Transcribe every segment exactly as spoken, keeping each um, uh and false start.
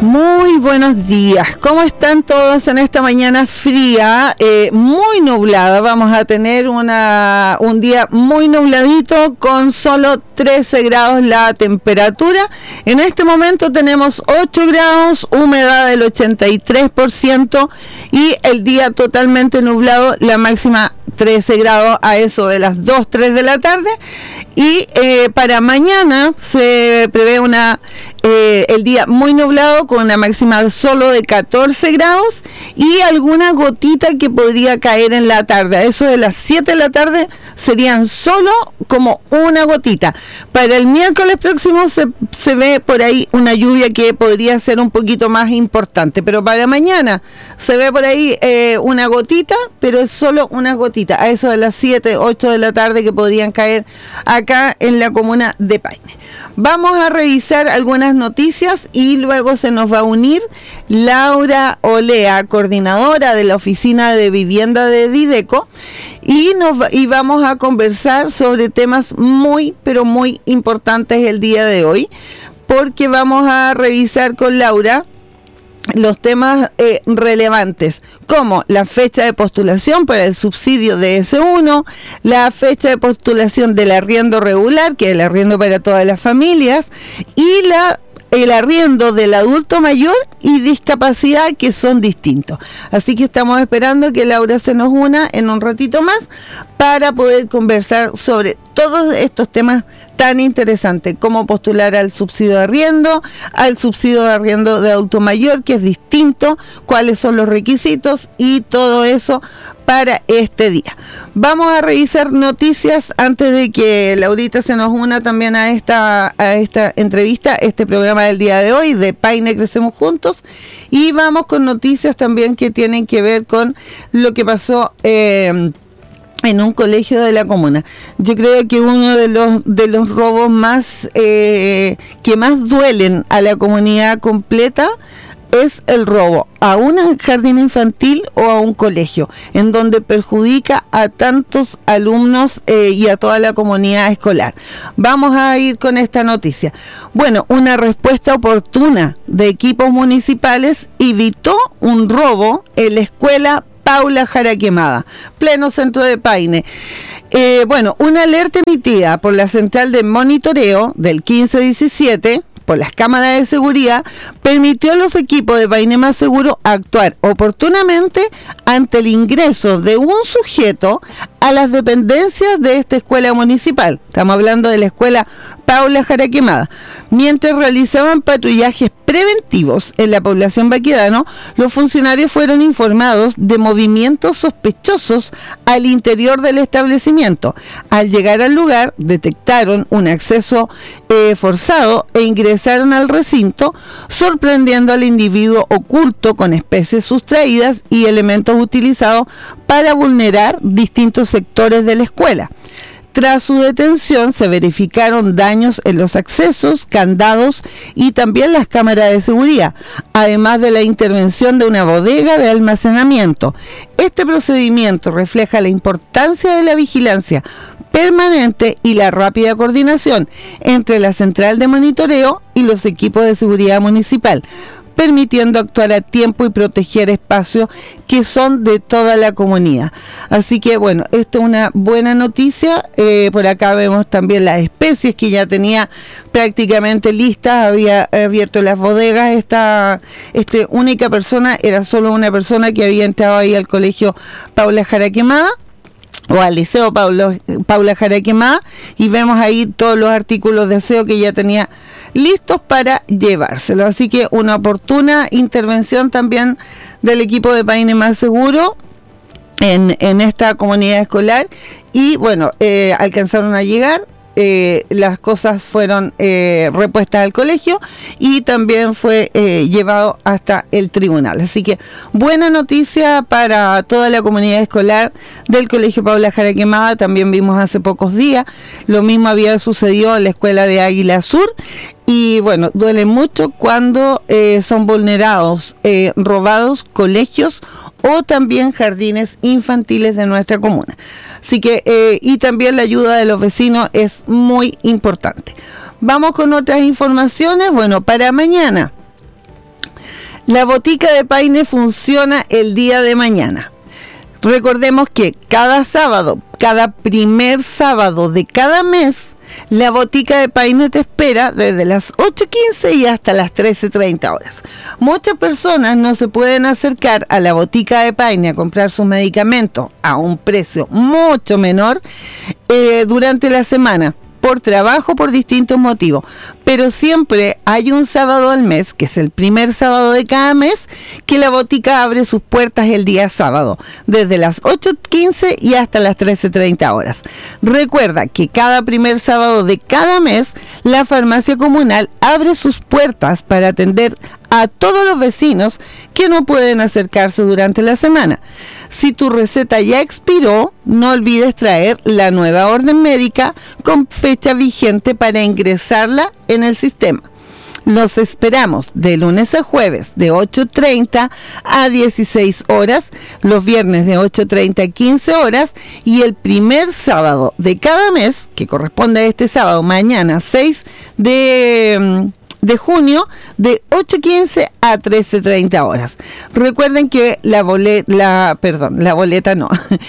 Muy buenos días, ¿cómo están todos en esta mañana fría, eh, muy nublada? Vamos a tener una, un día muy nubladito con solo trece grados la temperatura. En este momento tenemos ocho grados, humedad del ochenta y tres por ciento y el día totalmente nublado, la máxima trece grados a eso de las dos, tres de la tarde. Y eh, para mañana se prevé una eh, el día muy nublado con una máxima solo de catorce grados y alguna gotita que podría caer en la tarde. A eso de las siete de la tarde serían solo como una gotita. Para el miércoles próximo se, se ve por ahí una lluvia que podría ser un poquito más importante, pero para mañana se ve por ahí eh, una gotita, pero es solo una gotita. A eso de las siete, ocho de la tarde que podrían caer acá en la comuna de Paine. Vamos a revisar algunas noticias y luego se nos va a unir Laura Olea, coordinadora de la Oficina de Vivienda de Dideco, y, nos, y vamos a conversar sobre temas muy, pero muy importantes el día de hoy, porque vamos a revisar con Laura los temas eh, relevantes, como la fecha de postulación para el subsidio de ese uno, la fecha de postulación del arriendo regular, que es el arriendo para todas las familias, y la el arriendo del adulto mayor y discapacidad, que son distintos. Así que estamos esperando que Laura se nos una en un ratito más para poder conversar sobre todos estos temas tan interesantes, como postular al subsidio de arriendo, al subsidio de arriendo de adulto mayor, que es distinto, cuáles son los requisitos y todo eso para este día. Vamos a revisar noticias antes de que Laurita se nos una también a esta, a esta entrevista, este programa del día de hoy de Paine Crecemos Juntos, y vamos con noticias también que tienen que ver con lo que pasó eh, en un colegio de la comuna. Yo creo que uno de los de los robos más eh, que más duelen a la comunidad completa es el robo a un jardín infantil o a un colegio, en donde perjudica a tantos alumnos eh, y a toda la comunidad escolar. Vamos a ir con esta noticia. Bueno, una respuesta oportuna de equipos municipales evitó un robo en la escuela Paula Jara Quemada, pleno centro de Paine. Eh, bueno, una alerta emitida por la central de monitoreo del quince diecisiete por las cámaras de seguridad permitió a los equipos de Paine Más Seguro actuar oportunamente ante el ingreso de un sujeto a las dependencias de esta escuela municipal. Estamos hablando de la escuela Paula Jara Quemada. Mientras realizaban patrullajes preventivos en la población Baquedano, los funcionarios fueron informados de movimientos sospechosos al interior del establecimiento. Al llegar al lugar, detectaron un acceso eh, forzado e ingresaron al recinto, sorprendiendo al individuo oculto con especies sustraídas y elementos utilizados para vulnerar distintos sectores de la escuela. Tras su detención se verificaron daños en los accesos, candados y también las cámaras de seguridad, además de la intervención de una bodega de almacenamiento. Este procedimiento refleja la importancia de la vigilancia permanente y la rápida coordinación entre la central de monitoreo y los equipos de seguridad municipal, permitiendo actuar a tiempo y proteger espacios que son de toda la comunidad. Así que bueno, esto es una buena noticia. Eh, por acá vemos también las especies que ya tenía prácticamente listas, había abierto las bodegas. Esta este, única persona, era solo una persona que había entrado ahí al colegio Paula Jara Quemada, o al liceo Paulo, Paula Jara Quemada, y vemos ahí todos los artículos de aseo que ya tenía listos para llevárselo. Así que una oportuna intervención también del equipo de Paine Más Seguro en, en esta comunidad escolar, y bueno, eh, alcanzaron a llegar. Eh, las cosas fueron eh, repuestas al colegio y también fue eh, llevado hasta el tribunal. Así que buena noticia para toda la comunidad escolar del Colegio Paula Jara Quemada. También vimos hace pocos días, lo mismo había sucedido en la escuela de Águila Sur. Y bueno, duele mucho cuando eh, son vulnerados, eh, robados colegios o también jardines infantiles de nuestra comuna. Así que, eh, y también la ayuda de los vecinos es muy importante. Vamos con otras informaciones. Bueno, para mañana La botica de Paine funciona el día de mañana. Recordemos que cada sábado, cada primer sábado de cada mes, la botica de Paine te espera desde las ocho quince y hasta las trece treinta horas. Muchas personas no se pueden acercar a la botica de Paine a comprar sus medicamentos a un precio mucho menor eh, durante la semana, por trabajo, por distintos motivos, pero siempre hay un sábado al mes, que es el primer sábado de cada mes, que la botica abre sus puertas el día sábado, desde las ocho quince y hasta las trece treinta horas. Recuerda que cada primer sábado de cada mes, la farmacia comunal abre sus puertas para atender a todos los vecinos que no pueden acercarse durante la semana. Si tu receta ya expiró, no olvides traer la nueva orden médica con fecha vigente para ingresarla en el sistema. Los esperamos de lunes a jueves de ocho treinta a dieciséis horas, los viernes de ocho treinta a quince horas y el primer sábado de cada mes, que corresponde a este sábado, mañana seis de... de junio, de ocho quince a trece treinta horas. Recuerden que la boleta, la, perdón, la boleta no,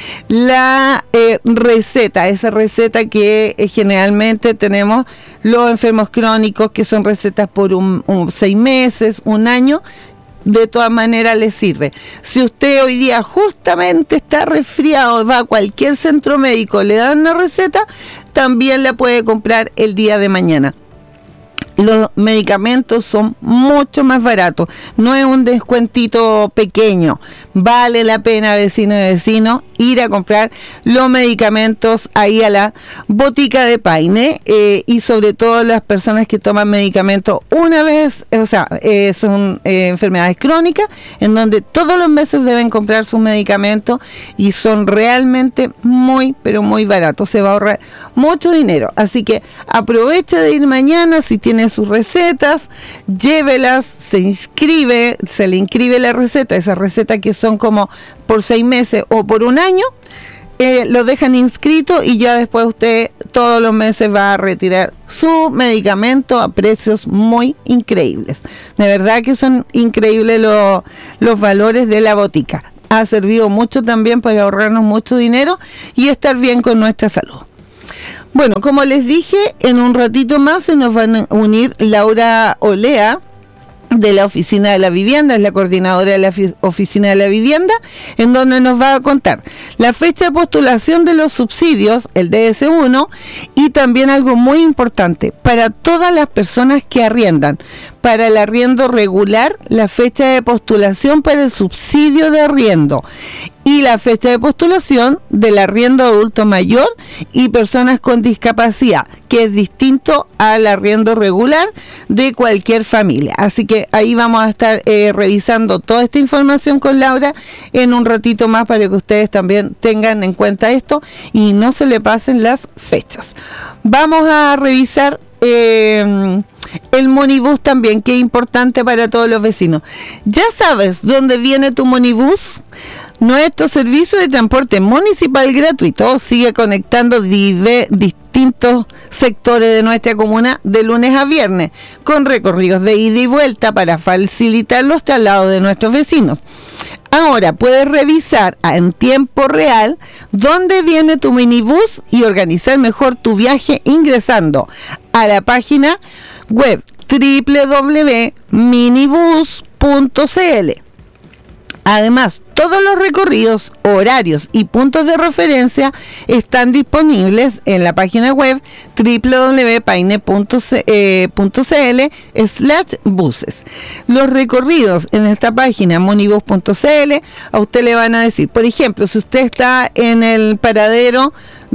la eh, receta, esa receta que eh, generalmente tenemos los enfermos crónicos, que son recetas por un, un seis meses, un año, de todas maneras les sirve. Si usted hoy día justamente está resfriado, va a cualquier centro médico, le dan una receta, también la puede comprar el día de mañana. Los medicamentos son mucho más baratos, no es un descuentito pequeño, vale la pena, vecino y vecino, ir a comprar los medicamentos ahí a la botica de Paine, eh, y sobre todo las personas que toman medicamentos una vez, o sea, eh, son eh, enfermedades crónicas, en donde todos los meses deben comprar sus medicamentos y son realmente muy, pero muy baratos, se va a ahorrar mucho dinero, así que aproveche de ir mañana, si tiene sus recetas, llévelas, se inscribe, se le inscribe la receta, esas recetas que son como por seis meses o por un año, eh, lo dejan inscrito y ya después usted todos los meses va a retirar su medicamento a precios muy increíbles. De verdad que son increíbles lo, los valores de la botica. Ha servido mucho también para ahorrarnos mucho dinero y estar bien con nuestra salud. Bueno, como les dije, en un ratito más se nos van a unir Laura Olea, de la Oficina de la Vivienda, es la coordinadora de la Oficina de la Vivienda, en donde nos va a contar la fecha de postulación de los subsidios, el D S uno, y también algo muy importante, para todas las personas que arriendan, para el arriendo regular, la fecha de postulación para el subsidio de arriendo, y la fecha de postulación del arriendo adulto mayor y personas con discapacidad, que es distinto al arriendo regular de cualquier familia. Así que ahí vamos a estar eh, revisando toda esta información con Laura en un ratito más para que ustedes también tengan en cuenta esto y no se le pasen las fechas. Vamos a revisar eh, el Monibus también, que es importante para todos los vecinos. ¿Ya sabes dónde viene tu Monibus? Nuestro servicio de transporte municipal gratuito sigue conectando dive, distintos sectores de nuestra comuna de lunes a viernes, con recorridos de ida y vuelta para facilitar los traslados de nuestros vecinos. Ahora puedes revisar en tiempo real dónde viene tu minibús y organizar mejor tu viaje ingresando a la página web doble u doble u doble u punto minibus punto c l. Además, todos los recorridos, horarios y puntos de referencia están disponibles en la página web doble u doble u doble u punto paine punto c l slash buses. Los recorridos en esta página monibus punto c l, a usted le van a decir, por ejemplo, si usted está en el paradero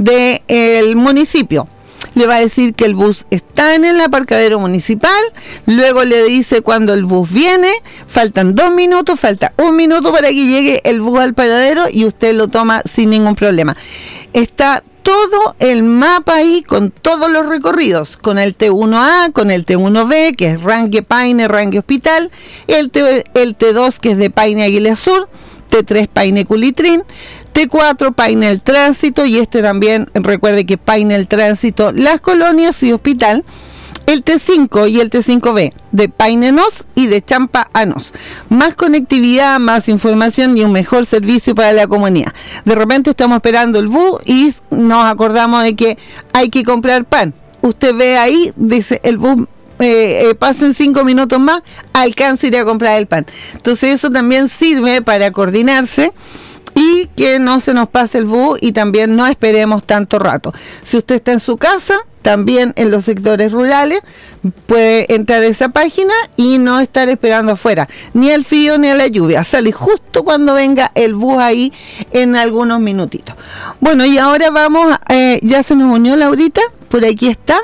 del municipio, le va a decir que el bus está en el aparcadero municipal, luego le dice cuando el bus viene, faltan dos minutos, falta un minuto para que llegue el bus al paradero y usted lo toma sin ningún problema. Está todo el mapa ahí con todos los recorridos, con el T uno A, con el T uno B, que es Rangue Paine, Rangue Hospital, el, T, el T dos, que es de Paine Aguilera Sur, T tres Paine Culitrín, T cuatro Paine El Tránsito, y este también, recuerde que Paine El Tránsito, Las Colonias y Hospital, el T cinco y el T cinco B, de Paine a Nos y de Champa a Nos. Más conectividad, más información y un mejor servicio para la comunidad. De repente estamos esperando el bus y nos acordamos de que hay que comprar pan. Usted ve ahí, dice el bus, eh, eh, pasen cinco minutos más, alcanzo a ir a comprar el pan. Entonces eso también sirve para coordinarse y que no se nos pase el bus y también no esperemos tanto rato. Si usted está en su casa, también en los sectores rurales, puede entrar a esa página y no estar esperando afuera, ni al frío ni a la lluvia. Sale justo cuando venga el bus ahí en algunos minutitos. Bueno, y ahora vamos, eh, ya se nos unió Laurita, por aquí está.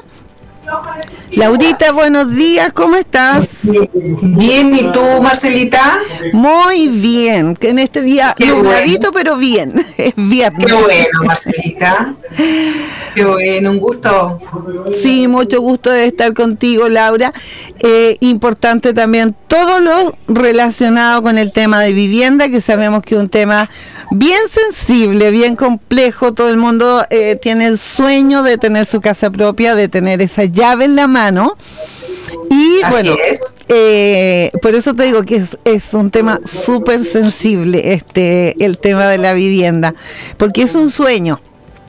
Laurita, buenos días, ¿cómo estás? Bien, ¿y tú, Marcelita? Muy bien, que en este día nubladito, bueno, pero bien, es viernes. Qué bueno, Marcelita. Qué bueno, un gusto. Sí, mucho gusto de estar contigo, Laura. Eh, importante también todo lo relacionado con el tema de vivienda, que sabemos que es un tema bien sensible, bien complejo. Todo el mundo eh, tiene el sueño de tener su casa propia, de tener esa llave en la mano. Y así bueno, es. Eh, por eso te digo que es, es un tema súper sensible, este, el tema de la vivienda, porque es un sueño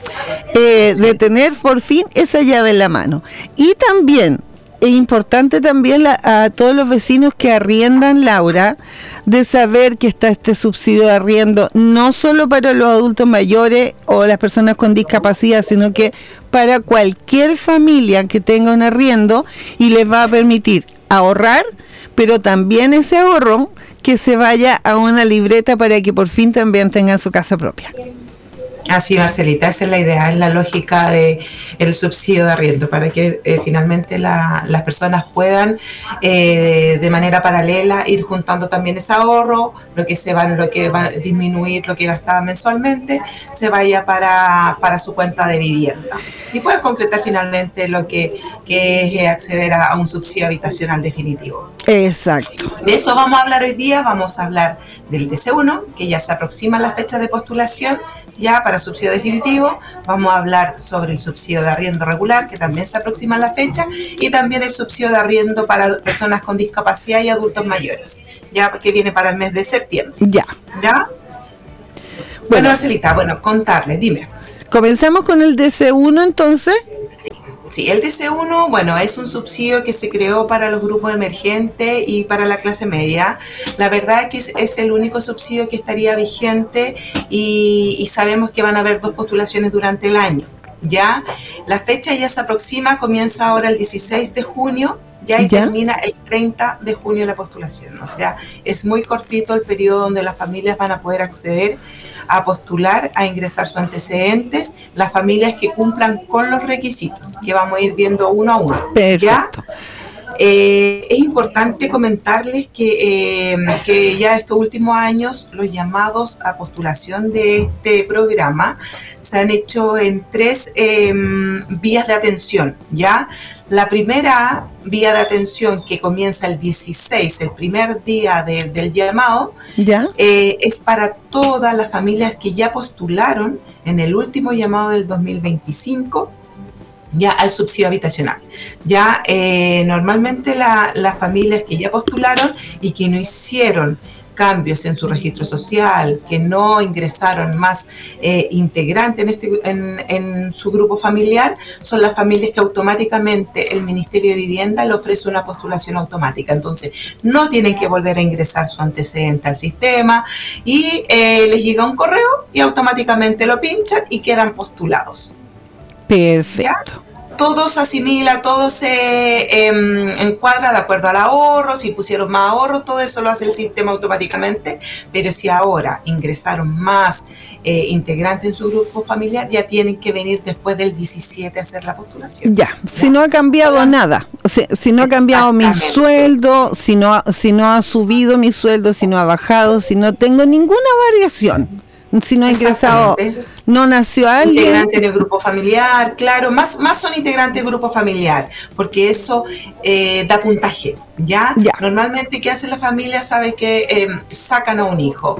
eh, de tener por fin esa llave en la mano. Y también es importante también la, a todos los vecinos que arriendan, Laura, de saber que está este subsidio de arriendo, no solo para los adultos mayores o las personas con discapacidad, sino que para cualquier familia que tenga un arriendo, y les va a permitir ahorrar, pero también ese ahorro que se vaya a una libreta para que por fin también tengan su casa propia. Así, Marcelita, esa es la idea, es la lógica de el subsidio de arriendo, para que eh, finalmente la, las personas puedan eh, de manera paralela ir juntando también ese ahorro, lo que se va, lo que va a disminuir, lo que gastaba mensualmente, se vaya para, para su cuenta de vivienda. Y puedan concretar finalmente lo que, que es acceder a, a un subsidio habitacional definitivo. Exacto. De eso vamos a hablar hoy día. Vamos a hablar del D C uno, que ya se aproxima la fecha de postulación ya para subsidio definitivo. Vamos a hablar sobre el subsidio de arriendo regular, que también se aproxima la fecha, y también el subsidio de arriendo para personas con discapacidad y adultos mayores, ya que viene para el mes de septiembre. Ya. ¿Ya? Bueno, bueno, Marcelita, bueno, contarles, dime. ¿Comenzamos con el D C uno entonces? Sí. Sí, el D C uno, bueno, es un subsidio que se creó para los grupos emergentes y para la clase media. La verdad es que es, es el único subsidio que estaría vigente y, y sabemos que van a haber dos postulaciones durante el año. Ya, la fecha ya se aproxima, comienza ahora el dieciséis de junio, ya y ¿Ya? termina el treinta de junio la postulación. O sea, es muy cortito el periodo donde las familias van a poder acceder a postular, a ingresar sus antecedentes, las familias que cumplan con los requisitos, que vamos a ir viendo uno a uno. Perfecto. ¿Ya? Eh, es importante comentarles que, eh, que ya estos últimos años los llamados a postulación de este programa se han hecho en tres eh, vías de atención, ¿ya? La primera vía de atención, que comienza el dieciséis, el primer día de, del llamado, ¿Ya? Eh, es para todas las familias que ya postularon en el último llamado del dos mil veinticinco, ya al subsidio habitacional. Ya eh, normalmente la, las familias que ya postularon y que no hicieron cambios en su registro social, que no ingresaron más eh, integrantes en, este, en, en su grupo familiar, son las familias que automáticamente el Ministerio de Vivienda le ofrece una postulación automática. Entonces, no tienen que volver a ingresar su antecedente al sistema y eh, les llega un correo y automáticamente lo pinchan y quedan postulados. Perfecto. ¿Ya? Todo se asimila, todo se eh, encuadra de acuerdo al ahorro. Si pusieron más ahorro, todo eso lo hace el sistema automáticamente. Pero si ahora ingresaron más eh, integrantes en su grupo familiar, ya tienen que venir después del diecisiete a hacer la postulación. Ya, ¿Ya? Si no ha cambiado ¿Ya? nada, o sea, si no ha cambiado mi sueldo, si no, si no ha subido mi sueldo, si no ha bajado, si no tengo ninguna variación, si no ha ingresado no nació alguien. Integrante en el grupo familiar, claro, más, más son integrantes del grupo familiar, porque eso eh, da puntaje, ¿ya? Ya. Normalmente, ¿qué hace la familia? Sabe que eh, sacan a un hijo,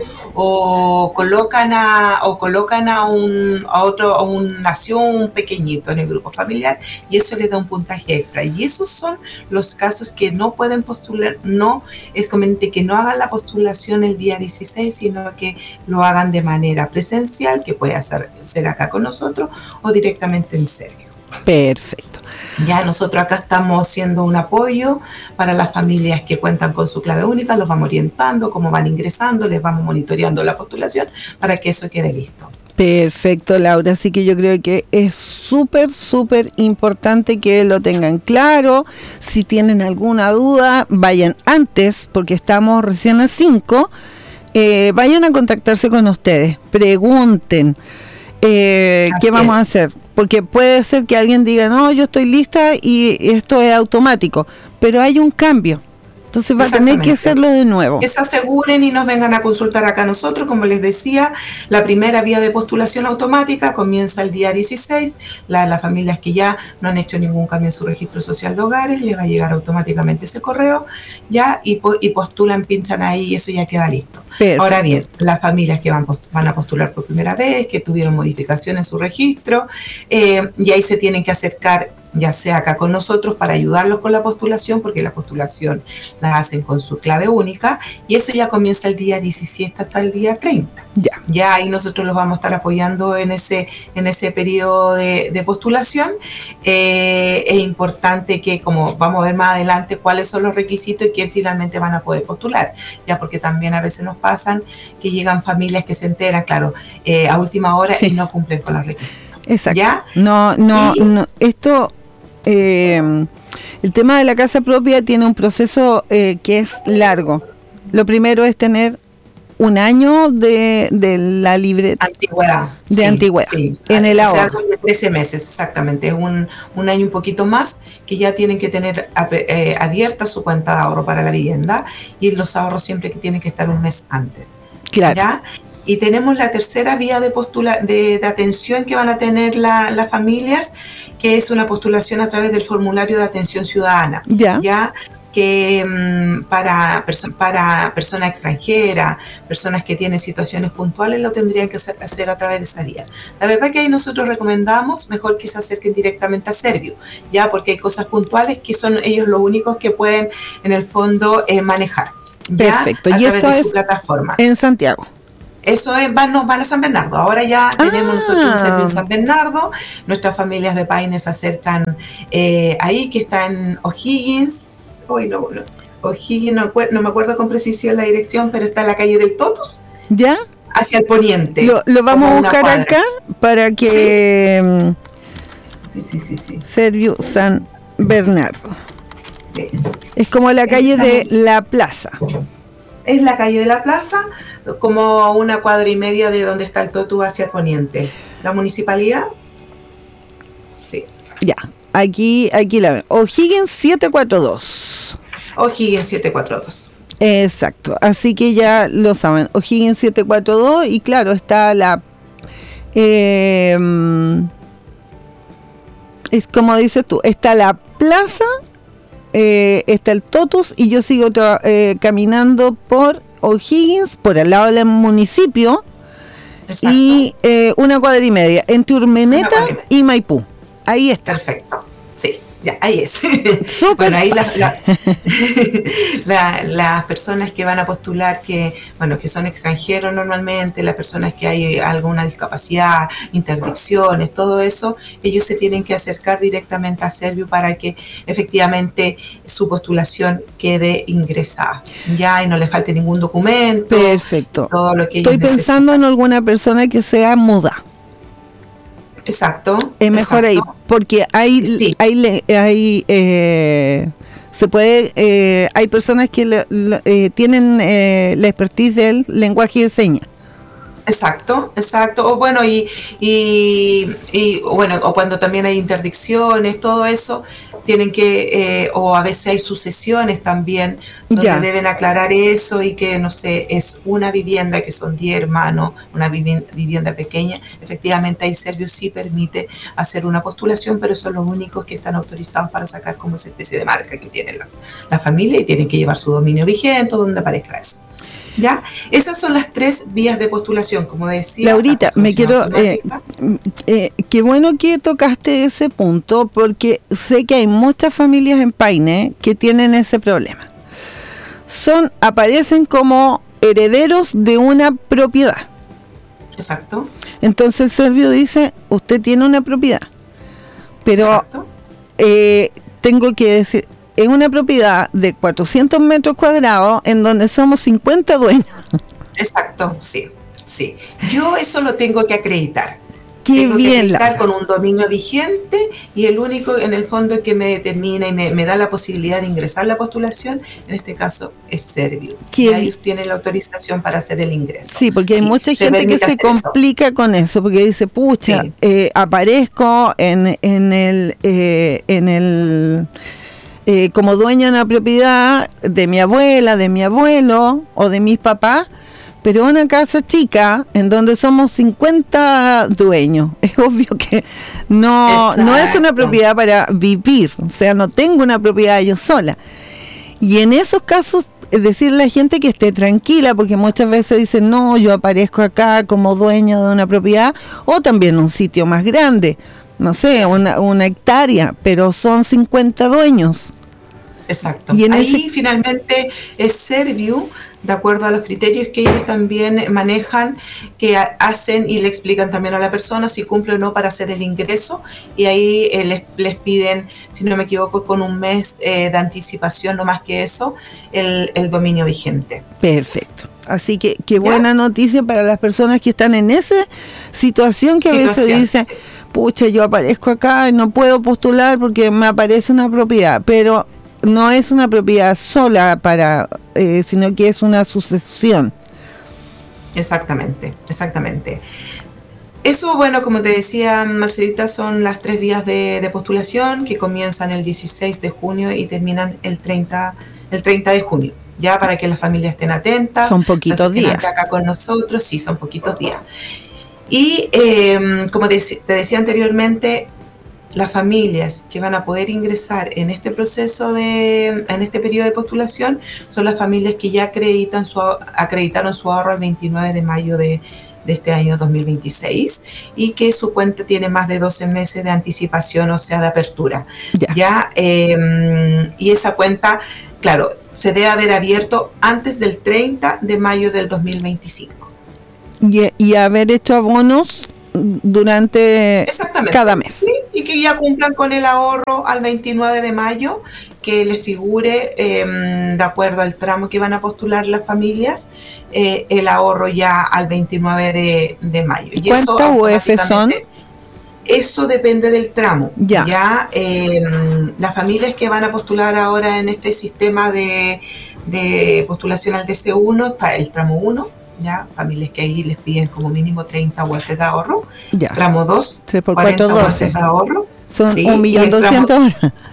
o colocan a, o colocan a un, a otro, a un, nació un pequeñito en el grupo familiar, y eso le da un puntaje extra. Y esos son los casos que no pueden postular, no es conveniente que no hagan la postulación el día dieciséis, sino que lo hagan de manera presencial, que puede hacer ser acá con nosotros o directamente en Servio. Perfecto. Ya nosotros acá estamos siendo un apoyo para las familias que cuentan con su clave única, los vamos orientando, cómo van ingresando, les vamos monitoreando la postulación para que eso quede listo. Perfecto, Laura, así que yo creo que es súper, súper importante que lo tengan claro. Si tienen alguna duda, vayan antes, porque estamos recién a cinco, eh, vayan a contactarse con ustedes, pregunten. Eh, ¿Qué vamos es. a hacer? Porque puede ser que alguien diga, no, yo estoy lista y esto es automático, pero hay un cambio. Entonces va a tener que hacerlo de nuevo. Que se aseguren y nos vengan a consultar acá a nosotros. Como les decía, la primera vía de postulación automática comienza el día dieciséis. La, las familias que ya no han hecho ningún cambio en su registro social de hogares, les va a llegar automáticamente ese correo, ya, y, y postulan, pinchan ahí y eso ya queda listo. Perfecto. Ahora bien, las familias que van, van a postular por primera vez, que tuvieron modificación en su registro, eh, y ahí se tienen que acercar ya sea acá con nosotros para ayudarlos con la postulación, porque la postulación la hacen con su clave única, y eso ya comienza el día diecisiete hasta el día treinta. Ya, ya ahí nosotros los vamos a estar apoyando en ese, en ese periodo de, de postulación. Eh, es importante que, como vamos a ver más adelante, cuáles son los requisitos y quién finalmente van a poder postular, ya porque también a veces nos pasan que llegan familias que se enteran, claro, eh, a última hora, sí, y no cumplen con los requisitos. Exacto. ¿Ya? No, no, y, no, esto... Eh, el tema de la casa propia tiene un proceso eh, que es largo. Lo primero es tener un año de, de la libreta antigüedad, de sí, antigüedad sí. en el ahorro. O sea, de trece meses, exactamente. Es un, un año un poquito más que ya tienen que tener eh, abierta su cuenta de ahorro para la vivienda, y los ahorros siempre que tienen que estar un mes antes. Claro. ¿Ya? Y tenemos la tercera vía de, postula de, de atención que van a tener la, las familias, que es una postulación a través del formulario de atención ciudadana. Ya. ¿Ya? Que mmm, para, perso para personas extranjeras, personas que tienen situaciones puntuales, lo tendrían que hacer a través de esa vía. La verdad que ahí nosotros recomendamos mejor que se acerquen directamente a Servio, ya, porque hay cosas puntuales que son ellos los únicos que pueden en el fondo eh, manejar. ¿Ya? Perfecto. A y través esto de es su plataforma. En Santiago. Eso es, van, nos van a San Bernardo. Ahora ya ah. tenemos nosotros un Servio en San Bernardo. Nuestras familias de Paine se acercan eh, ahí, que está en O'Higgins. Uy, no, no, O'Higgins, no, no me acuerdo con precisión la dirección, pero está en la calle del Totus. ¿Ya? Hacia el poniente. Lo, lo vamos a buscar acá para que... Sí, sí, sí, sí. Servio San Bernardo. Sí. Es como la calle de la plaza. Es la calle de la plaza, como a una cuadra y media de donde está el Totu hacia el poniente. ¿La municipalidad? Sí. Ya, aquí, aquí la ven. O'Higgins siete cuatro dos. O'Higgins siete cuatro dos. Exacto, así que ya lo saben. O'Higgins siete cuatro dos, y claro, está la... Eh, es como dices tú, está la plaza... Eh, está el Totus, y yo sigo eh, caminando por O'Higgins, por al lado del municipio. Exacto. Y eh, una cuadra y media entre Urmeneta y Maipú. Ahí está. Perfecto. Sí, ya, ahí es. Bueno, ahí las la, la, la personas que van a postular, que bueno, que son extranjeros normalmente, las personas que hay alguna discapacidad, interdicciones, todo eso, ellos se tienen que acercar directamente a Servio para que efectivamente su postulación quede ingresada, ya, y no le falte ningún documento. Perfecto. Todo lo que ellos Estoy pensando necesitan. En alguna persona que sea muda. Exacto. Es mejor exacto. ahí, porque hay, sí. hay, hay eh, se puede, eh, hay personas que le, le, eh, tienen eh, la expertise del lenguaje de señas. Exacto, exacto. O bueno, y, y, y, bueno, o cuando también hay interdicciones, todo eso, tienen que, eh, o a veces hay sucesiones también, donde Ya. deben aclarar eso y que, no sé, es una vivienda, que son diez hermanos, una vivi- vivienda pequeña. Efectivamente, ahí Servio sí permite hacer una postulación, pero son los únicos que están autorizados para sacar como esa especie de marca que tiene la, la familia, y tienen que llevar su dominio vigente donde aparezca eso. ¿Ya? Esas son las tres vías de postulación, como decía. Laurita, me quiero, eh, eh, qué bueno que tocaste ese punto, porque sé que hay muchas familias en Paine que tienen ese problema. Son, aparecen como herederos de una propiedad. Exacto. Entonces Servio dice, usted tiene una propiedad, pero eh, tengo que decir, es una propiedad de cuatrocientos metros cuadrados en donde somos cincuenta dueños. Exacto, sí, sí. Yo eso lo tengo que acreditar. Qué tengo bien, que acreditar Laura. con un dominio vigente, y el único en el fondo que me determina y me, me da la posibilidad de ingresar la postulación, en este caso es Servio. Y ellos tienen la autorización para hacer el ingreso. Sí, porque hay sí, mucha gente que se complica eso. con eso, porque dice, pucha, sí. eh, aparezco en, en el... Eh, en el Eh, como dueña de una propiedad de mi abuela, de mi abuelo o de mis papás, pero una casa chica en donde somos cincuenta dueños. Es obvio que no, no es una propiedad para vivir, o sea, no tengo una propiedad yo sola. Y en esos casos, es decirle a la gente que esté tranquila, porque muchas veces dicen, no, yo aparezco acá como dueña de una propiedad, o también un sitio más grande, no sé, una, una hectárea, pero son cincuenta dueños. Exacto. Y en ahí ese... finalmente es Servio, de acuerdo a los criterios que ellos también manejan, que hacen y le explican también a la persona si cumple o no para hacer el ingreso, y ahí eh, les, les piden, si no me equivoco, con un mes eh, de anticipación, no más que eso, el, el dominio vigente. Perfecto. Así que qué buena ¿Ya? noticia para las personas que están en esa situación, que situación, a veces dicen, sí. pucha, yo aparezco acá y no puedo postular porque me aparece una propiedad, pero no es una propiedad sola para, eh, sino que es una sucesión. Exactamente, exactamente. Eso, bueno, como te decía Marcelita, son las tres vías de, de postulación que comienzan el dieciséis de junio y terminan el treinta, el treinta de junio. Ya para que las familias estén atentas. Son poquitos días. Acá con nosotros, sí, son poquitos días. Y eh, como te, te decía anteriormente, las familias que van a poder ingresar en este proceso de, en este periodo de postulación, son las familias que ya acreditan su, acreditaron su ahorro el veintinueve de mayo de, de este año dos mil veintiséis, y que su cuenta tiene más de doce meses de anticipación, o sea, de apertura. Ya, ya eh, y esa cuenta, claro, se debe haber abierto antes del treinta de mayo del dos mil veinticinco. Y, y haber hecho abonos durante cada mes. Sí, y que ya cumplan con el ahorro al veintinueve de mayo, que les figure, eh, de acuerdo al tramo que van a postular las familias, eh, el ahorro ya al veintinueve de, de mayo. Y ¿cuántas U F son? Eso depende del tramo. Ya, ya eh, las familias que van a postular ahora en este sistema de, de postulación al D C uno, está el tramo uno, ya, familias que ahí les piden como mínimo treinta U F de ahorro. Ya. Tramo dos, tres por cuatro, doce de ahorro. Son sí, un millón doscientos.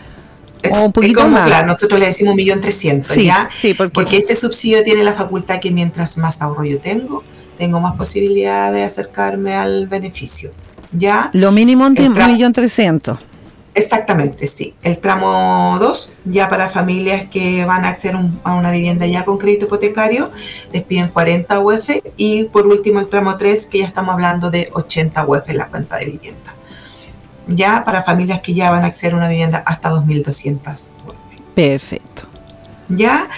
O un poquito como, más. Claro, nosotros le decimos un millón trescientos, sí, ¿ya? Sí, porque... porque este subsidio tiene la facultad que mientras más ahorro yo tengo, tengo más posibilidad de acercarme al beneficio, ¿ya? Lo mínimo un millón trescientos. Exactamente, sí. El tramo dos, ya para familias que van a acceder un, a una vivienda ya con crédito hipotecario, les piden cuarenta U F. Y por último el tramo tres, que ya estamos hablando de ochenta U F en la cuenta de vivienda. Ya para familias que ya van a acceder a una vivienda hasta dos mil doscientas U F. Perfecto. Ya,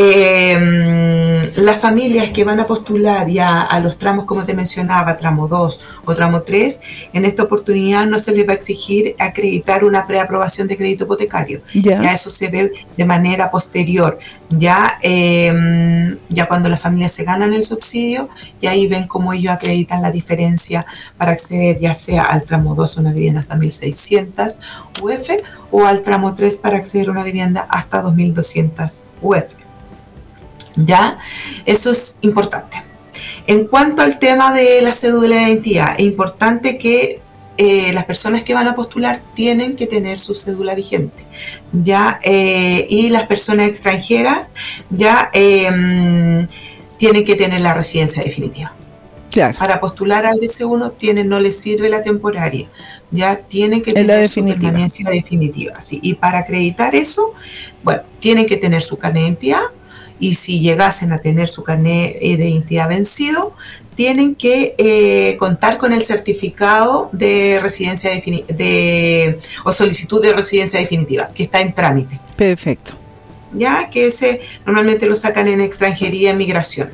eh, las familias que van a postular ya a los tramos, como te mencionaba, tramo dos o tramo tres, en esta oportunidad no se les va a exigir acreditar una preaprobación de crédito hipotecario. Ya, ya eso se ve de manera posterior. Ya, eh, ya cuando las familias se ganan el subsidio, y ahí ven cómo ellos acreditan la diferencia para acceder ya sea al tramo dos, una vivienda hasta mil seiscientas U F, o al tramo tres para acceder a una vivienda hasta dos mil doscientas U F. Ya, eso es importante. En cuanto al tema de la cédula de identidad, es importante que eh, las personas que van a postular tienen que tener su cédula vigente, ya eh, y las personas extranjeras ya eh, tienen que tener la residencia definitiva. Claro. Para postular al D C uno tienen, no les sirve la temporaria, ya tienen que tener su permanencia definitiva. Sí. Y para acreditar eso, bueno, tienen que tener su carnet de identidad, y si llegasen a tener su carnet de identidad vencido, tienen que eh, contar con el certificado de residencia definitiva de, o solicitud de residencia definitiva, que está en trámite. Perfecto. Ya que ese normalmente lo sacan en extranjería, migración.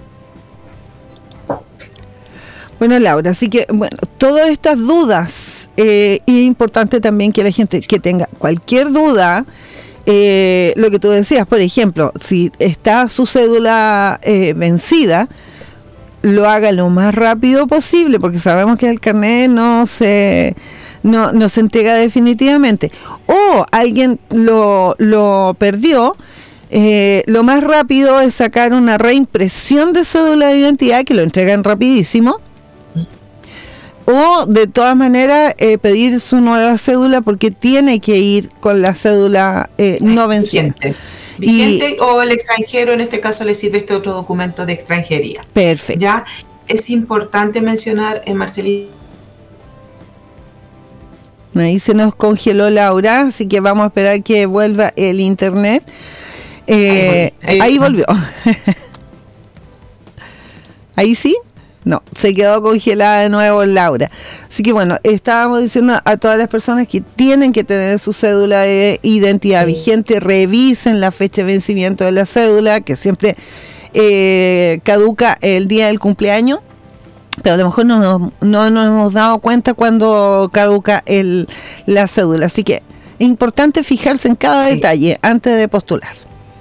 Bueno, Laura, así que, bueno, todas estas dudas, eh, y es importante también que la gente que tenga cualquier duda, eh, lo que tú decías, por ejemplo, si está su cédula eh, vencida, lo haga lo más rápido posible, porque sabemos que el carnet no se no, no se entrega definitivamente, o alguien lo, lo perdió. Eh, lo más rápido es sacar una reimpresión de cédula de identidad, que lo entregan rapidísimo, o de todas maneras eh, pedir su nueva cédula, porque tiene que ir con la cédula eh, no vencida. Vigente. Vigente, y, o el extranjero, en este caso le sirve este otro documento de extranjería. Perfecto. Ya es importante mencionar, en Marcelino, ahí se nos congeló Laura, así que vamos a esperar que vuelva el internet. Eh, ahí, ahí volvió. Ahí sí. No, se quedó congelada de nuevo Laura. Así que bueno, estábamos diciendo a todas las personas que tienen que tener su cédula de identidad sí. vigente, revisen la fecha de vencimiento de la cédula, que siempre eh, caduca el día del cumpleaños, pero a lo mejor no, no, no nos hemos dado cuenta cuando caduca el, la cédula. Así que es importante fijarse en cada sí. detalle antes de postular.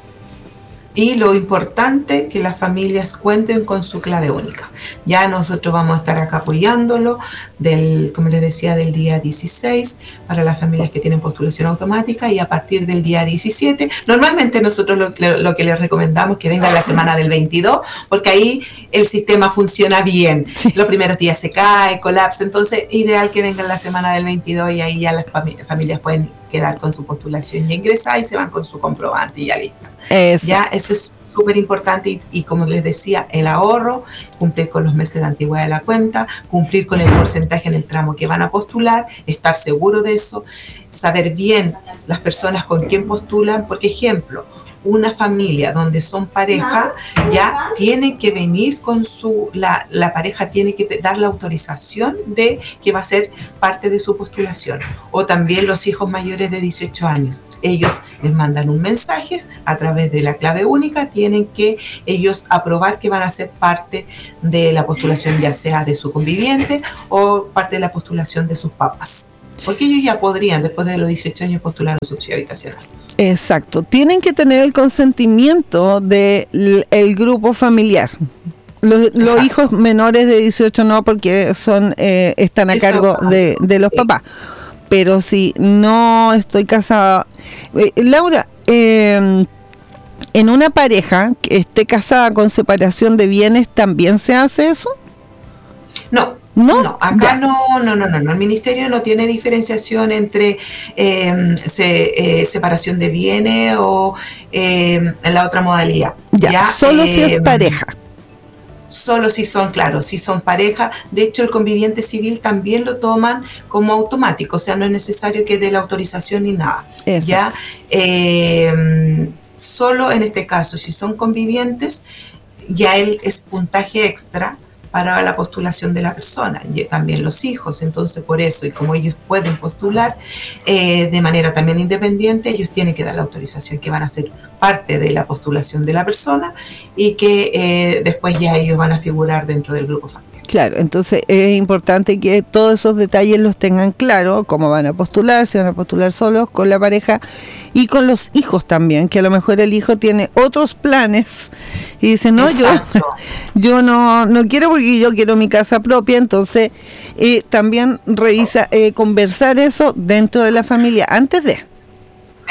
Y lo importante, que las familias cuenten con su clave única. Ya nosotros vamos a estar acá apoyándolo, del, como les decía, del día dieciséis para las familias que tienen postulación automática, y a partir del día diecisiete, normalmente nosotros lo, lo que les recomendamos es que vengan la semana del veintidós, porque ahí el sistema funciona bien. Sí. Los primeros días se cae, colapsa, entonces ideal que vengan la semana del veintidós, y ahí ya las fami- familias pueden quedar con su postulación y ingresar, y se van con su comprobante y ya listo. Exacto. Ya eso es súper importante, y, y como les decía, el ahorro, cumplir con los meses de antigüedad de la cuenta, cumplir con el porcentaje en el tramo que van a postular, estar seguro de eso, saber bien las personas con quién postulan. Por ejemplo, una familia donde son pareja, ya tiene que venir con su, la, la pareja tiene que dar la autorización de que va a ser parte de su postulación. O también los hijos mayores de dieciocho años, ellos les mandan un mensaje a través de la clave única, tienen que ellos aprobar que van a ser parte de la postulación, ya sea de su conviviente o parte de la postulación de sus papás, porque ellos ya podrían, después de los dieciocho años, postular un subsidio habitacional. Exacto, tienen que tener el consentimiento del el grupo familiar. Los, los hijos menores de dieciocho no, porque son eh, están a cargo de, de los papás. Pero si no estoy casada, eh, Laura, eh, en una pareja que esté casada con separación de bienes, ¿también se hace eso? No. No, no, acá ya. no, no, no, no, no, el ministerio no tiene diferenciación entre eh, se, eh, separación de bienes o eh, la otra modalidad. Ya, ya solo eh, si es pareja. Solo si son, claro, si son pareja. De hecho, el conviviente civil también lo toman como automático, o sea, no es necesario que dé la autorización ni nada. Exacto. Ya, eh, solo en este caso, si son convivientes, ya él es puntaje extra para la postulación de la persona, y también los hijos. Entonces, por eso, y como ellos pueden postular eh, de manera también independiente, ellos tienen que dar la autorización que van a ser parte de la postulación de la persona, y que eh, después ya ellos van a figurar dentro del grupo familiar. Claro, entonces es importante que todos esos detalles los tengan claro, cómo van a postular, si van a postular solos, con la pareja y con los hijos también, que a lo mejor el hijo tiene otros planes y dice, no, Exacto. yo yo no no quiero, porque yo quiero mi casa propia. Entonces eh, también revisa, eh, conversar eso dentro de la familia antes de.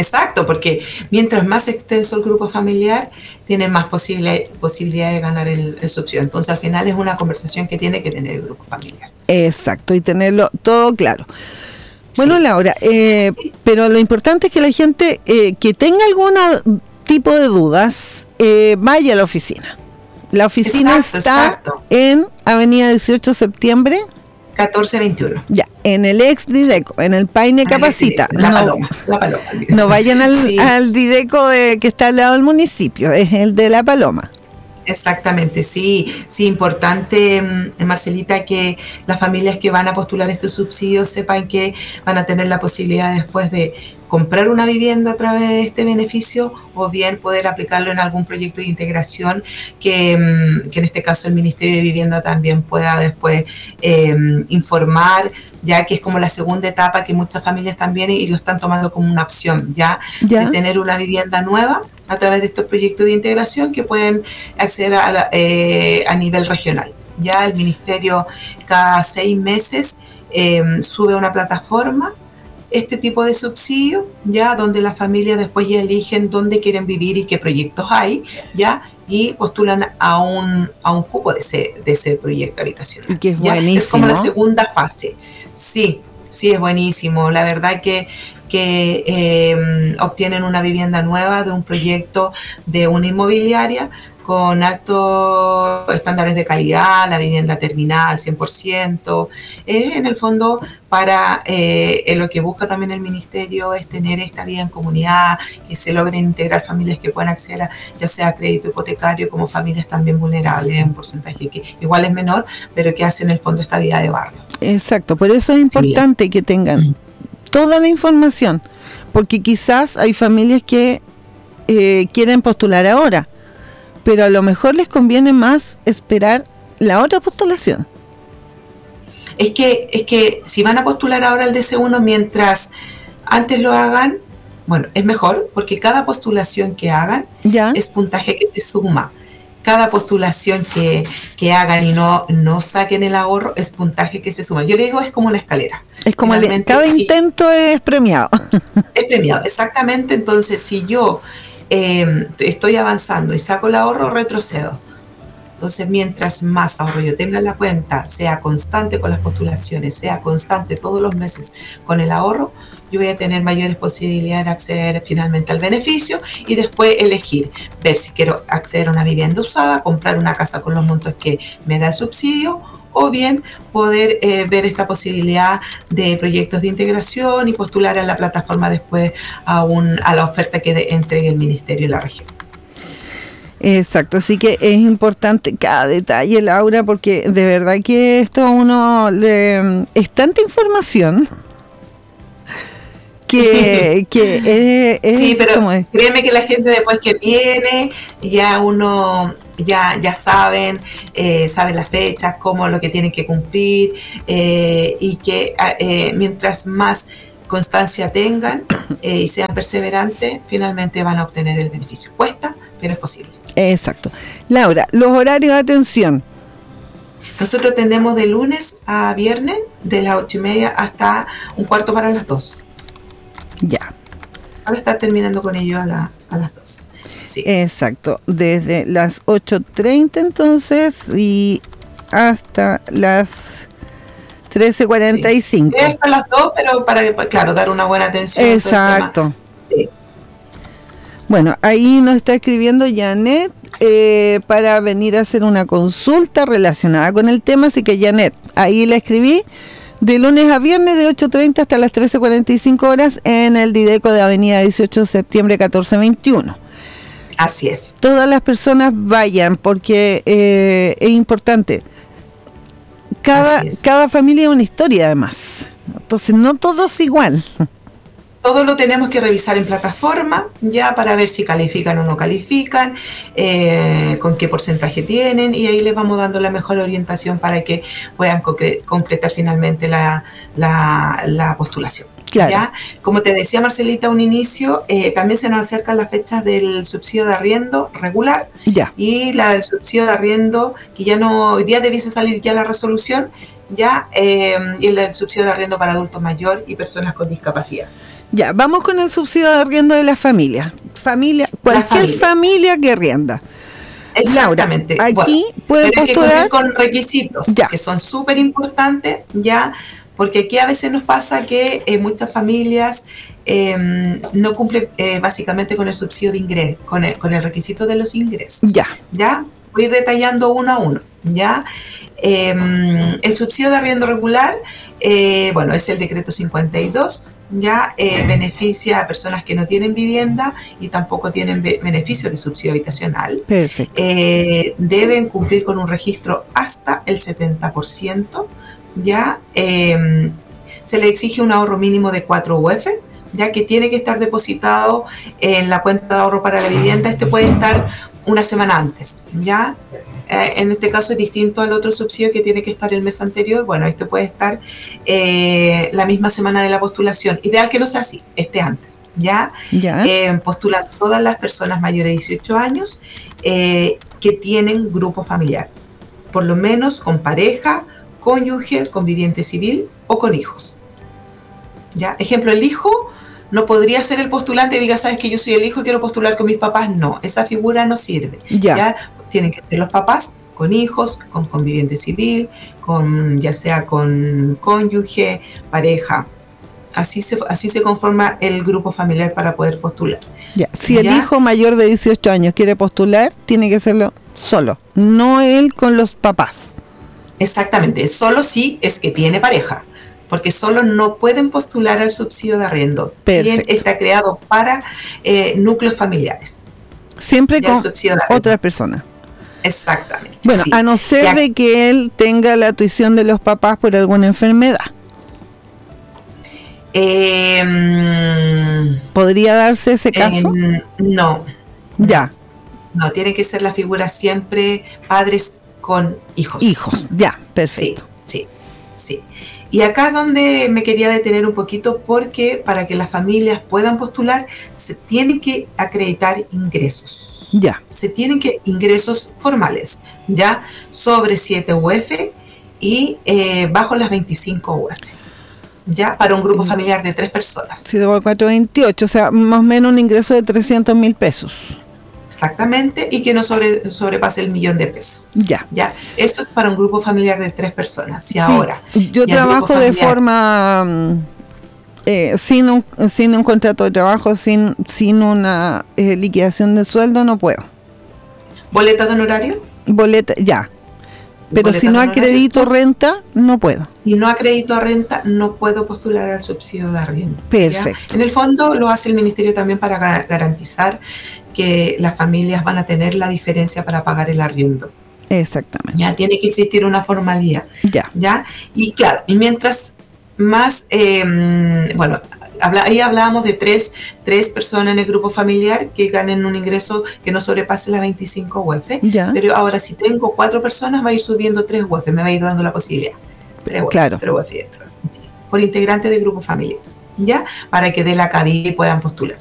Exacto, porque mientras más extenso el grupo familiar, tiene más posible, posibilidad de ganar el, el subsidio. Entonces, al final es una conversación que tiene que tener el grupo familiar. Exacto, y tenerlo todo claro. Bueno, Sí. Laura, eh, pero lo importante es que la gente eh, que tenga algún tipo de dudas, eh, vaya a la oficina. La oficina Exacto, está exacto. en Avenida dieciocho de septiembre, catorce veintiuno. ya, en el ex Dideco, en el Paine Capacita. La No, Paloma, la Paloma. no vayan al, Sí. al Dideco de, que está al lado del municipio, es el de La Paloma. Exactamente, sí, sí, importante, mm, Marcelita, que las familias que van a postular estos subsidios sepan que van a tener la posibilidad después de comprar una vivienda a través de este beneficio o bien poder aplicarlo en algún proyecto de integración que, mm, que en este caso el Ministerio de Vivienda también pueda después eh, informar, ya que es como la segunda etapa que muchas familias también y lo están tomando como una opción, ya, ¿Ya? de tener una vivienda nueva a través de estos proyectos de integración que pueden acceder a, la, eh, a nivel regional. Ya el Ministerio cada seis meses eh, sube a una plataforma este tipo de subsidio, ya donde las familias después ya eligen dónde quieren vivir y qué proyectos hay, ya, y postulan a un, a un cupo de ese, de ese proyecto habitacional. Y que es ¿ya? buenísimo. Es como la segunda fase. Sí, sí, es buenísimo. La verdad que que eh, obtienen una vivienda nueva de un proyecto de una inmobiliaria con altos estándares de calidad, la vivienda terminada al cien por ciento. Es en el fondo para eh, en lo que busca también el Ministerio es tener esta vida en comunidad, que se logren integrar familias que puedan acceder a, ya sea a crédito hipotecario como familias también vulnerables, un porcentaje que igual es menor, pero que hacen en el fondo esta vida de barrio. Exacto, por eso es importante sí. que tengan toda la información, porque quizás hay familias que eh, quieren postular ahora, pero a lo mejor les conviene más esperar la otra postulación. Es que, es que si van a postular ahora el D C uno, mientras antes lo hagan, bueno, es mejor, porque cada postulación que hagan ¿Ya? es puntaje que se suma. Cada postulación que, que hagan y no, no saquen el ahorro es puntaje que se suma. Yo le digo, es como una escalera. Es como el, cada sí, intento es premiado. Es premiado, exactamente. Entonces, si yo eh, estoy avanzando y saco el ahorro, retrocedo. Entonces, mientras más ahorro yo tenga en la cuenta, sea constante con las postulaciones, sea constante todos los meses con el ahorro, yo voy a tener mayores posibilidades de acceder finalmente al beneficio y después elegir, ver si quiero acceder a una vivienda usada, comprar una casa con los montos que me da el subsidio, o bien poder eh, ver esta posibilidad de proyectos de integración y postular a la plataforma después a, un, a la oferta que de, entregue el Ministerio y la región. Exacto, así que es importante cada detalle, Laura, porque de verdad que esto a uno le, es tanta información que, que es, es sí, pero como es. Créeme que la gente después que viene, ya uno, ya, ya saben, eh, saben las fechas, cómo lo que tienen que cumplir, eh, y que eh, mientras más constancia tengan eh, y sean perseverantes, finalmente van a obtener el beneficio. Cuesta, pero es posible. Exacto. Laura, los horarios de atención. Nosotros atendemos de lunes a viernes, de las ocho y media hasta un cuarto para las dos. Ya. Ahora está terminando con ello a, la, a las dos. Sí. Exacto. Desde las ocho treinta entonces y hasta las trece cuarenta y cinco. Sí. Hasta las dos, pero para, claro, dar una buena atención. Exacto. Sí. Bueno, ahí nos está escribiendo Janet eh, para venir a hacer una consulta relacionada con el tema, así que Janet, ahí la escribí, de lunes a viernes de ocho treinta hasta las trece cuarenta y cinco horas en el Dideco de Avenida dieciocho de septiembre catorce veintiuno. Así es. Todas las personas vayan porque eh, es importante. Cada, es. cada familia es una historia además, entonces no todo es igual. Todo lo tenemos que revisar en plataforma ya para ver si califican o no califican, eh, con qué porcentaje tienen, y ahí les vamos dando la mejor orientación para que puedan concre- concretar finalmente la, la, la postulación. Claro. ¿Ya? Como te decía Marcelita a un inicio, eh, también se nos acercan las fechas del subsidio de arriendo regular ya. y la del subsidio de arriendo que ya no, hoy día debiese salir ya la resolución, ya, eh, y el, el subsidio de arriendo para adultos mayores y personas con discapacidad. Ya, vamos con el subsidio de arriendo de la familia. Familia, cualquier familia. familia que arrienda. Exactamente. Laura, aquí bueno, puede pero postular hay que cumplir con requisitos ya. que son súper importantes, ya, porque aquí a veces nos pasa que eh, muchas familias eh, no cumplen eh, básicamente con el subsidio de ingreso, con el, con el requisito de los ingresos. Ya. Ya, voy a ir detallando uno a uno. Ya, eh, el subsidio de arriendo regular, eh, bueno, es el decreto cincuenta y dos. Ya eh, beneficia a personas que no tienen vivienda y tampoco tienen be- beneficio de subsidio habitacional. Perfecto. Eh, deben cumplir con un registro hasta el setenta por ciento. Ya eh, se le exige un ahorro mínimo de cuatro U F, ya que tiene que estar depositado en la cuenta de ahorro para la vivienda. Este puede estar una semana antes, ya. En este caso es distinto al otro subsidio que tiene que estar el mes anterior. Bueno, este puede estar eh, la misma semana de la postulación. Ideal que no sea así, esté antes. Ya, ya. Eh, postulan todas las personas mayores de dieciocho años eh, que tienen grupo familiar, por lo menos con pareja, cónyuge, conviviente civil o con hijos. Ya, ejemplo, el hijo no podría ser el postulante y diga, sabes que yo soy el hijo y quiero postular con mis papás. No, esa figura no sirve. Ya. ¿Ya? Tienen que ser los papás con hijos, con conviviente civil, con ya sea con cónyuge, pareja. Así se, así se conforma el grupo familiar para poder postular. Ya. Si el ¿Ya? hijo mayor de dieciocho años quiere postular, tiene que hacerlo solo, no él con los papás. Exactamente, solo si es que tiene pareja, porque solo no pueden postular al subsidio de arriendo. Perfecto. Quien está creado para eh, núcleos familiares. Siempre Ya, con otras personas. Exactamente. Bueno, sí. a no ser ya. de que él tenga la tuición de los papás por alguna enfermedad. Eh, ¿Podría darse ese caso? Eh, no. Ya. No, tiene que ser la figura siempre padres con hijos. Hijos, ya, perfecto. Sí, sí, sí. Y acá es donde me quería detener un poquito, porque para que las familias puedan postular se tienen que acreditar ingresos. Ya. Se tienen que ingresos formales, ya, sobre siete U F y eh, bajo las veinticinco U F. Ya, para un grupo familiar de tres personas. siete por cuatro, veintiocho, o sea, más o menos un ingreso de trescientos mil pesos. Exactamente, y que no sobre, sobrepase el millón de pesos. Ya. Ya, esto es para un grupo familiar de tres personas. Y sí, ahora, yo trabajo de forma eh, sin un sin un contrato de trabajo, sin sin una eh, liquidación de sueldo, no puedo. ¿Boleta de honorario? Boleta, ya. Pero si no acredito renta, no puedo. Si no acredito renta, no puedo postular al subsidio de arriendo. Perfecto. ¿Ya? En el fondo lo hace el ministerio también para garantizar que las familias van a tener la diferencia para pagar el arriendo. Exactamente. Ya tiene que existir una formalidad. Ya. ¿Ya? Y claro, y mientras más, eh, bueno, habla, ahí hablábamos de tres, tres personas en el grupo familiar que ganen un ingreso que no sobrepase las veinticinco U F. Ya. Pero ahora si tengo cuatro personas va a ir subiendo tres U F, me va a ir dando la posibilidad. tres U F, claro. tres U F, sí, por integrante del grupo familiar. ¿Ya? Para que dé la cabida y puedan postular.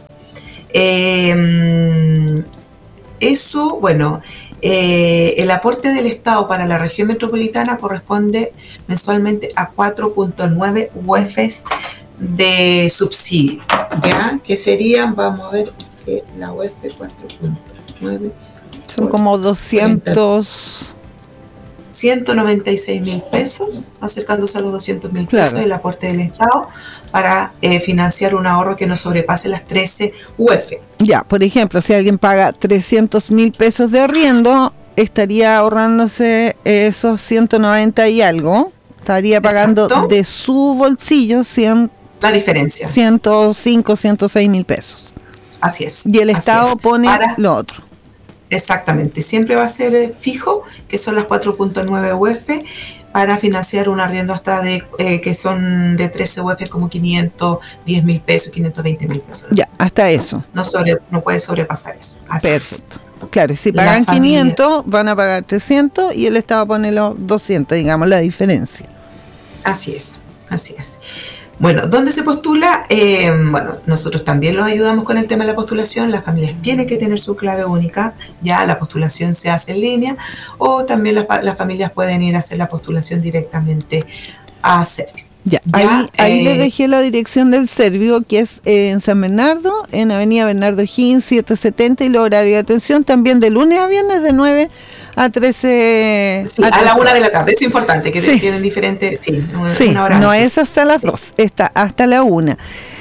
Eh, eso, bueno, eh, el aporte del Estado para la región metropolitana corresponde mensualmente a cuatro punto nueve U Fs de subsidio, ¿ya? Que serían, vamos a ver, que la U F cuatro punto nueve son como doscientos... ciento noventa y seis mil pesos, acercándose a los doscientos mil pesos, claro. El aporte del Estado para eh, financiar un ahorro que no sobrepase las trece U F. Ya, por ejemplo, si alguien paga trescientos mil pesos de arriendo, estaría ahorrándose esos ciento noventa y algo, estaría pagando Exacto. de su bolsillo cien, la diferencia. ciento cinco, ciento seis mil pesos. Así es. Y el Estado es. pone para... lo otro. Exactamente, siempre va a ser fijo, que son las cuatro punto nueve U F, para financiar un arriendo hasta de, eh, que son de trece U F, como quinientos diez mil pesos, quinientos veinte mil pesos. Ya, hasta eso. No, sobre, no puede sobrepasar eso. Así Perfecto. Es. Claro, si pagan quinientos, van a pagar trescientos y el Estado pone los doscientos, digamos, la diferencia. Así es, así es. Bueno, ¿dónde se postula? Eh, bueno, nosotros también los ayudamos con el tema de la postulación. Las familias tienen que tener su clave única. Ya la postulación se hace en línea, o también las, las familias pueden ir a hacer la postulación directamente a Servio. Ya, ya ahí, ahí eh, le dejé la dirección del Servio, que es eh, en San Bernardo, en Avenida Bernardo Higgins setecientos setenta, y el horario de atención también de lunes a viernes de nueve a trece. sí, A, a la trece una de horas. la tarde, es importante, que Sí, tienen diferente, sí, una, sí, una hora no antes. es hasta las Sí. dos, está hasta la una.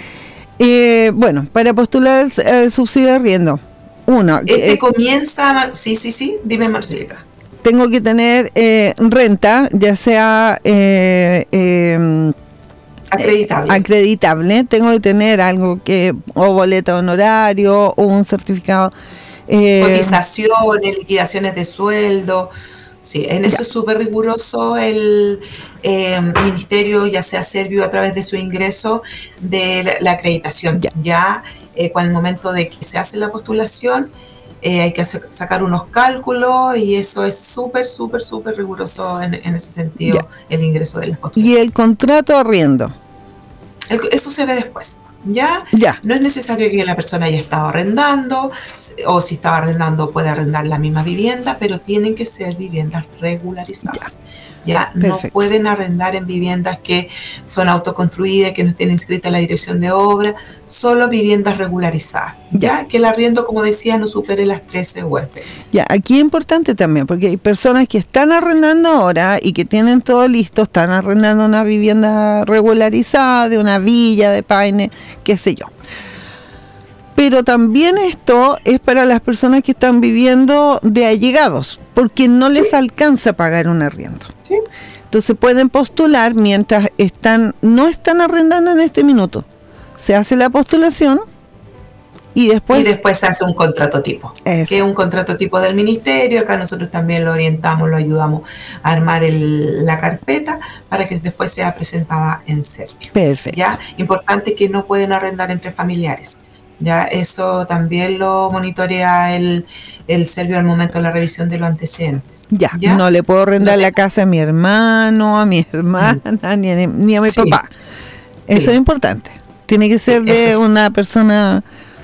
Eh, bueno, para postular el, el subsidio de arriendo, uno, Este eh, comienza, sí, sí, sí, dime Marcelita. tengo que tener eh, renta, ya sea eh, eh, Acreditable. acreditable, tengo que tener algo que, o boleta de honorario, o un certificado. Eh, Cotizaciones, liquidaciones de sueldo. Sí, en eso ya, es súper riguroso el eh, ministerio, ya sea Servio a través de su ingreso de la, la acreditación. ya, Ya eh, con el momento de que se hace la postulación, eh, hay que hacer, sacar unos cálculos y eso es súper, súper, súper riguroso en, en ese ya. sentido, el ingreso de la Y postulación. el contrato de arriendo, El- eso se ve después. Ya ya, no es necesario que la persona haya estado arrendando, o si estaba arrendando puede arrendar la misma vivienda, pero tienen que ser viviendas ya, regularizadas. Ya no perfecto. pueden arrendar en viviendas que son autoconstruidas, que no tienen inscrita la dirección de obra, solo viviendas regularizadas. Ya, Ya que el arriendo, como decía, no supere las trece U F. ya, aquí es importante también, porque hay personas que están arrendando ahora y que tienen todo listo, están arrendando una vivienda regularizada, de una villa, de Paine, qué sé yo. Pero también esto es para las personas que están viviendo de allegados, porque no les Sí, alcanza a pagar un arriendo. sí. Entonces pueden postular mientras están, no están arrendando en este minuto. Se hace la postulación y Y después, después se hace un contrato tipo, que es eso, un contrato tipo del ministerio. Acá nosotros también lo orientamos, lo ayudamos a armar el- la carpeta para que después sea presentada en Servio. perfecto. Ya, importante que no pueden arrendar entre familiares. Ya, eso también lo monitorea el, el Servio al momento de la revisión de los antecedentes. Ya, Ya, no le puedo no arrendar te- la casa a mi hermano, a mi hermana, ni a, ni a mi sí, papá. Eso sí, es importante. Tiene que sí, ser eso de es. una persona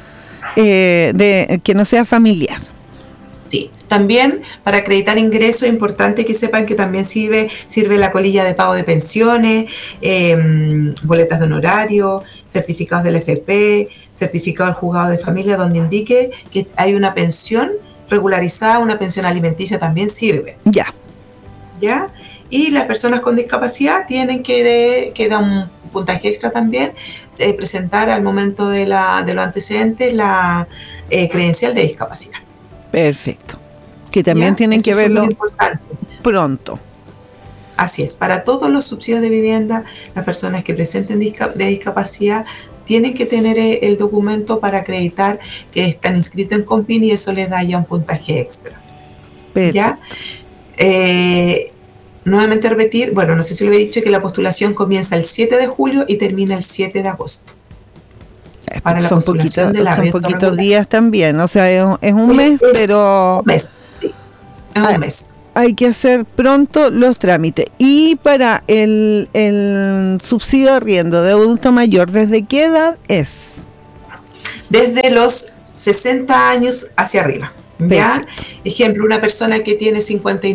eh, de que no sea familiar. Sí, también para acreditar ingresos es importante que sepan que también sirve, sirve la colilla de pago de pensiones, eh, boletas de honorario, certificados del F P, certificado del juzgado de familia, donde indique que hay una pensión regularizada, una pensión alimenticia también sirve, Ya, ¿ya? Y las personas con discapacidad tienen que, de, que dar un puntaje extra también, eh, presentar al momento de, la, de los antecedentes la eh, credencial de discapacidad. perfecto. Que también ¿Ya? tienen Eso que es súper verlo importante. pronto. Así es, para todos los subsidios de vivienda, las personas que presenten disca de discapacidad tienen que tener el documento para acreditar que están inscritos en Compin y eso les da ya un puntaje extra. ¿Ya? Perfecto. Eh, nuevamente repetir, bueno, no sé si lo he dicho, que la postulación comienza el siete de julio y termina el siete de agosto. Eh, Para la son postulación poquitos, del son arriendo poquitos regular. días también, o sea, es, un- es un Es, mes, es pero un mes, sí, es hay, un mes. hay que hacer pronto los trámites. Y para el, el subsidio de arriendo de adulto mayor, ¿desde qué edad es? Desde los sesenta años hacia arriba. ¿Ya? Perfecto. Ejemplo, una persona que tiene cincuenta y